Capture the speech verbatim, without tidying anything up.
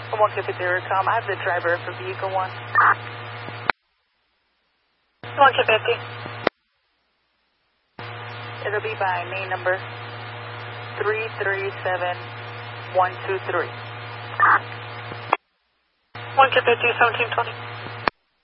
one K fifty com. I have the driver for vehicle one. one K fifty. It'll be by main number three three seven one two three. one K fifty, seventeen twenty.